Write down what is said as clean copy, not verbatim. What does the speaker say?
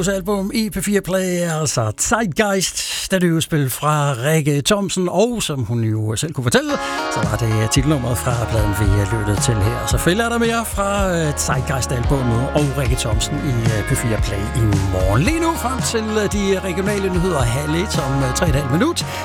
album i P4 Play, altså Zeitgeist, det udspil fra Rikke Thomsen, og som hun jo selv kunne fortælle, så var det titelnummeret fra pladen, vi lyttede til her. Selvfølgelig er der mere fra Zeitgeist-albummet og Rikke Thomsen i P4 Play i morgen. Lige nu frem til de regionale nyheder 12:30 om 3,5 minut.